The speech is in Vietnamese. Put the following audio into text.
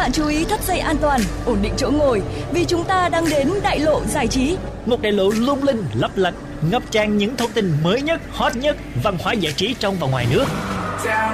bạn chú ý thắt dây an toàn, ổn định chỗ ngồi vì chúng ta đang đến đại lộ giải trí. Một đại lộ lung linh, lấp lánh, ngập tràn những thông tin mới nhất, hot nhất, văn hóa giải trí trong và ngoài nước.